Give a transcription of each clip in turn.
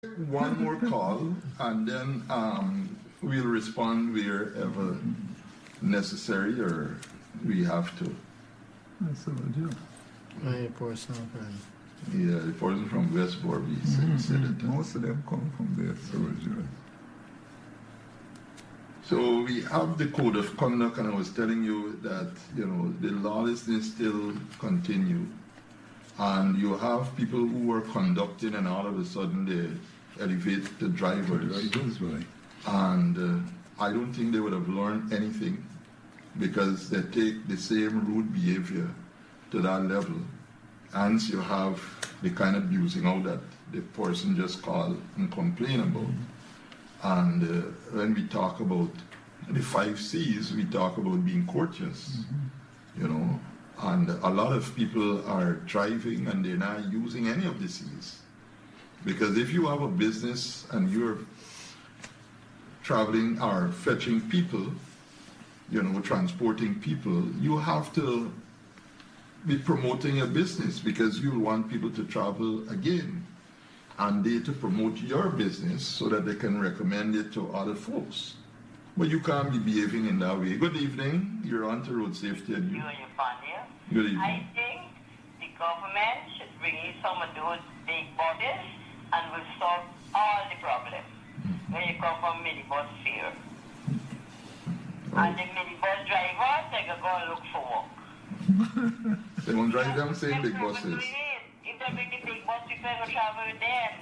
One more call, and then we'll respond wherever necessary or we have to. That's a good job. My personal friend. Yeah, the person from West Borby said it. Most of them come from there, so So we have the code of conduct, and I was telling you that, the lawlessness still continue. And you have people who were conducting, and all of a sudden they elevate the drivers. Right. And I don't think they would have learned anything, because they take the same rude behavior to that level. And you have the kind of abusing out that the person just call and complain about. And when we talk about the 5 C's, we talk about being courteous, and a lot of people are driving and they're not using any of the C's. Because if you have a business and you're traveling or fetching people, transporting people, you have to be promoting your business, because you want people to travel again and they to promote your business so that they can recommend it to other folks. But you can't be behaving in that way. Good evening. You're on to Road Safety. And you. Good evening. I think the government should bring in some of those big bodies and will solve all the problems when you come from minibus fare. And the minibus drivers, they can go and look for work. They won't drive them same big buses. If they bring the big bus, people will travel with them.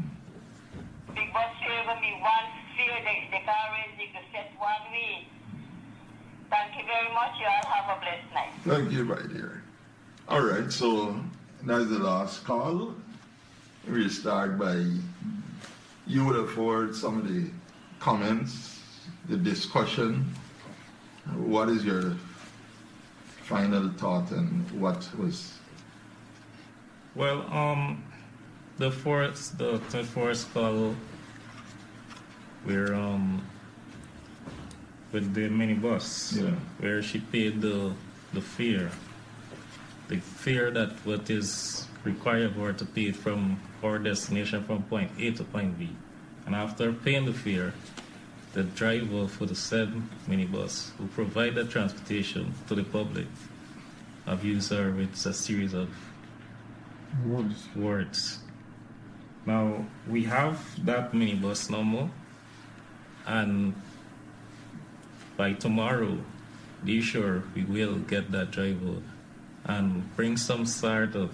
Big bus fare will be one fare, they can't raise the set one way. Thank you very much. You all have a blessed night. Thank you, my dear. All right, so that's the last call. We'll start by, you would have heard some of the comments, the discussion. What is your final thought and what was? Well, the first call, we're with the minibus, where she paid the fare that what is required for her to pay from our destination from point A to point B. And after paying the fare, the driver for the said minibus who provided transportation to the public abused her with a series of words. Now, we have that minibus number, and by tomorrow, be sure we will get that driver and bring some sort of,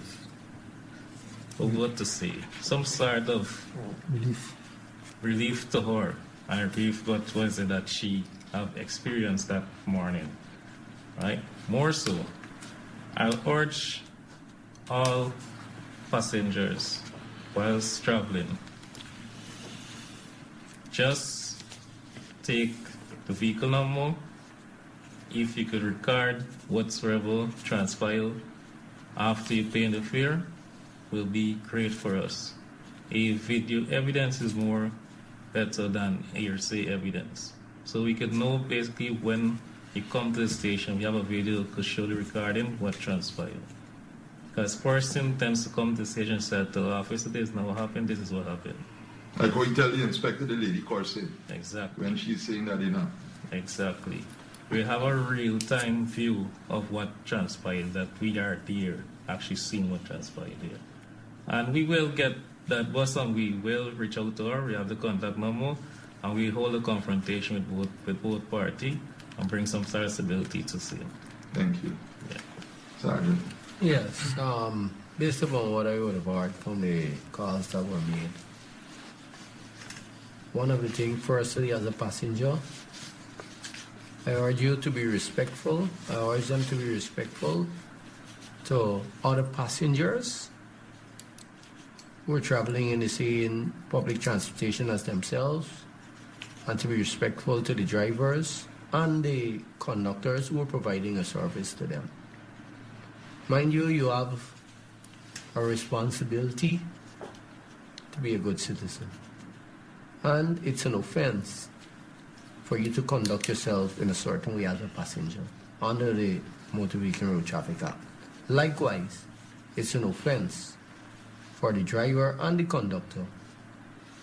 some sort of relief to her, and relief what was it that she have experienced that morning, right? More so, I'll urge all passengers whilst traveling, just take the vehicle number. If you could record whatsoever transpired after you pay the fare, will be great for us. A video evidence is more better than hearsay evidence. So we could know basically when you come to the station, we have a video to show the recording what transpired. Because person tends to come to the station and say to the officer, this is not what happened, this is what happened. Like how you tell the inspector, the lady Corsin. Exactly. When she's saying that, Exactly. We have a real-time view of what transpired, that we are there, actually seeing what transpired there. And we will get that bus and we will reach out to her. We have the contact number, and we hold a confrontation with both parties and bring some sort of stability to see. Thank you. Yeah. Sergeant. Yes, based upon what I would have heard from the calls that were made, one of the things, firstly, as a passenger, I urge you to be respectful. I urge them to be respectful to other passengers who are traveling in the same public transportation as themselves, and to be respectful to the drivers and the conductors who are providing a service to them. Mind you, you have a responsibility to be a good citizen. And it's an offense for you to conduct yourself in a certain way as a passenger under the Motor Vehicle Road Traffic Act. Likewise, it's an offense for the driver and the conductor